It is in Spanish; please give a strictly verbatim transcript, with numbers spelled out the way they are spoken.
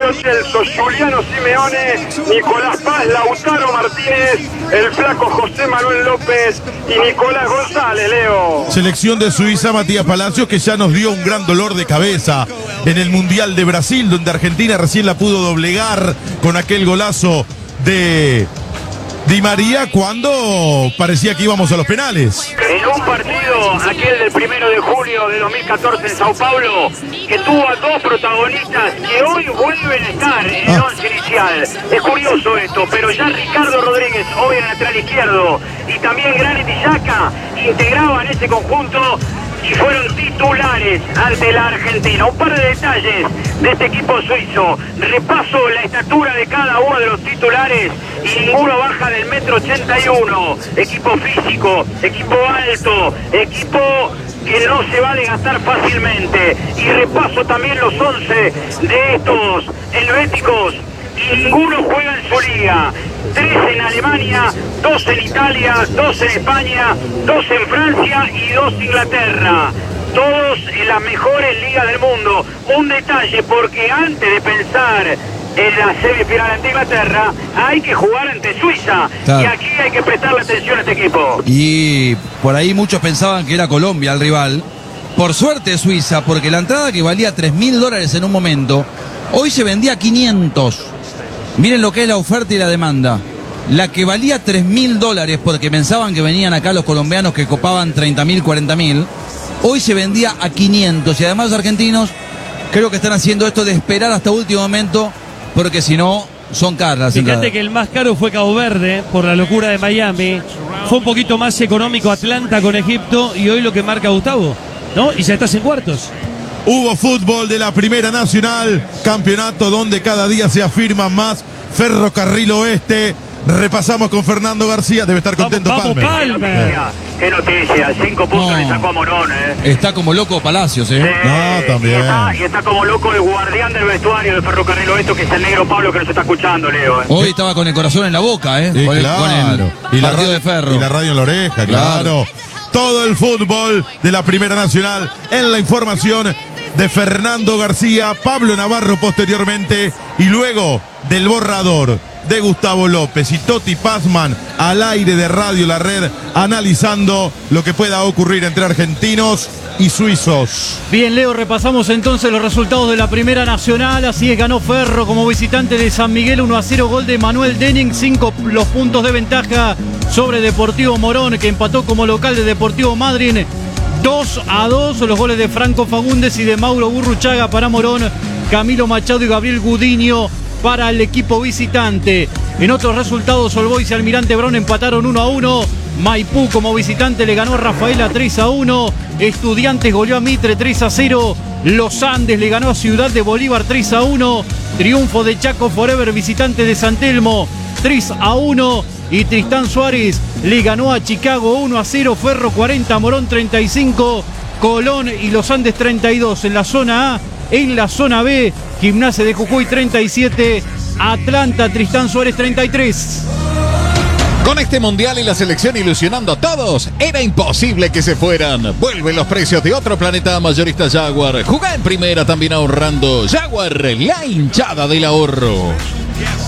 Lo Celso, Juliano Simeone, Nicolás Paz, Lautaro Martínez, el flaco José Manuel López y Nicolás González, Leo. Selección de Suiza, Matías Palacios, que ya nos dio un gran dolor de cabeza en el Mundial de Brasil, donde Argentina recién la pudo doblegar con aquel golazo de Di María cuando parecía que íbamos a los penales. En un partido, aquel del primero de julio de dos mil catorce en Sao Paulo, que tuvo a dos protagonistas que hoy vuelven a estar en el Ah. once inicial. Es curioso esto, pero ya Ricardo Rodríguez, hoy en el lateral izquierdo, y también Granit Xhaka integraban ese conjunto y fueron titulares ante la Argentina. Un par de detalles de este equipo suizo. Repaso la estatura de cada uno de los titulares y ninguno baja del metro ochenta y uno. Equipo físico, equipo alto, equipo que no se va a desgastar fácilmente. Y repaso también los once de estos helvéticos. Y ninguno juega en su liga. Tres en Alemania, dos en Italia, dos en España, dos en Francia y dos en Inglaterra. Todos en las mejores ligas del mundo. Un detalle, porque antes de pensar en la semifinal ante Inglaterra, hay que jugar ante Suiza. Claro. Y aquí hay que prestarle atención a este equipo. Y por ahí muchos pensaban que era Colombia el rival. Por suerte Suiza, porque la entrada que valía tres mil dólares en un momento, hoy se vendía a quinientos. Miren lo que es la oferta y la demanda. La que valía tres mil dólares porque pensaban que venían acá los colombianos que copaban treinta mil, cuarenta mil, hoy se vendía a quinientos. Y además los argentinos creo que están haciendo esto de esperar hasta último momento, porque si no son caras. Fíjate que el más caro fue Cabo Verde por la locura de Miami. Fue un poquito más económico Atlanta con Egipto y hoy lo que marca Gustavo, ¿no? Y ya estás en cuartos. Hubo fútbol de la Primera Nacional, campeonato donde cada día se afirma más Ferrocarril Oeste. Repasamos con Fernando García, debe estar contento Vamos, vamos, Palmer. Palmer. Qué noticia, cinco puntos No. le sacó a Morón, eh. Está como loco Palacios, ¿eh? No, también. Y está, y está como loco el guardián del vestuario del Ferrocarril Oeste, que es el negro Pablo, que nos está escuchando, Leo. eh. Hoy estaba con el corazón en la boca, ¿eh? Sí, con, el, claro. con el y, la partido radio, de Ferro. y la radio en la oreja, claro. Claro. Todo el fútbol de la Primera Nacional en la información de Fernando García, Pablo Navarro posteriormente y luego del borrador de Gustavo López y Toti Pazman al aire de Radio La Red analizando lo que pueda ocurrir entre argentinos y suizos. Bien, Leo, repasamos entonces los resultados de la Primera Nacional. Así es, ganó Ferro como visitante de San Miguel, uno a cero, gol de Manuel Denning, cinco los puntos de ventaja sobre Deportivo Morón, que empató como local de Deportivo Madryn, dos a dos, los goles de Franco Fagundes y de Mauro Burruchaga para Morón, Camilo Machado y Gabriel Gudiño para el equipo visitante. En otros resultados, All Boys y Almirante Brown empataron uno a uno. Maipú como visitante le ganó a Rafaela tres a uno. Estudiantes goleó a Mitre tres a cero. Los Andes le ganó a Ciudad de Bolívar tres a uno. Triunfo de Chaco Forever, visitante de San Telmo, tres a uno. Y Tristán Suárez le ganó a Chicago uno a cero. Ferro cuarenta, Morón treinta y cinco. Colón y Los Andes treinta y dos en la zona A. En la zona B, Gimnasia de Jujuy treinta y siete, Atlanta, Tristán Suárez treinta y tres. Con este mundial y la selección ilusionando a todos, era imposible que se fueran. Vuelven los precios de otro planeta a mayorista Jaguar. Jugá en primera también ahorrando. Jaguar, la hinchada del ahorro.